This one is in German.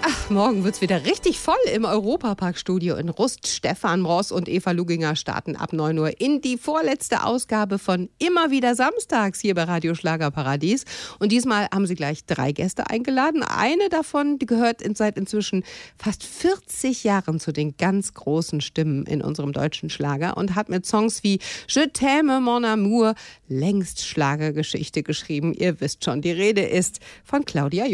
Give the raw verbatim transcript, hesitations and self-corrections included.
Ach, morgen wird's wieder richtig voll im Europapark-Studio in Rust. Stefan Ross und Eva Luginger starten ab neun Uhr in die vorletzte Ausgabe von Immer wieder samstags hier bei Radio Schlagerparadies. Und diesmal haben sie gleich drei Gäste eingeladen. Eine davon, die gehört in, seit inzwischen fast vierzig Jahren zu den ganz großen Stimmen in unserem deutschen Schlager und hat mit Songs wie Je t'aime mon amour längst Schlagergeschichte geschrieben. Ihr wisst schon, die Rede ist von Claudia John.